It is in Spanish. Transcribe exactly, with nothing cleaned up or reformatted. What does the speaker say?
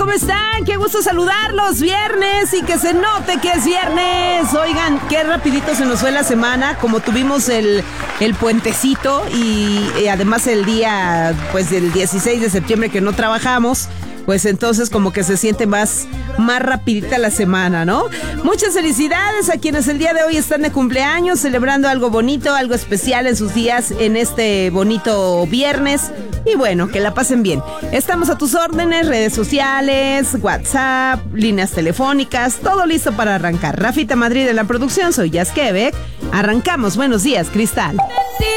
¿Cómo están? Qué gusto saludarlos. Viernes y que se note que es viernes. Oigan, qué rapidito se nos fue la semana, como tuvimos el, el puentecito y, y además el día pues del dieciséis de septiembre que no trabajamos. Pues entonces como que se siente más, más rapidita la semana, ¿no? Muchas felicidades a quienes el día de hoy están de cumpleaños, celebrando algo bonito, algo especial en sus días en este bonito viernes. Y bueno, que la pasen bien. Estamos a tus órdenes, redes sociales, WhatsApp, líneas telefónicas, todo listo para arrancar. Rafita Madrid en la producción, soy Jazz Quebec. Arrancamos. Buenos días, Cristal.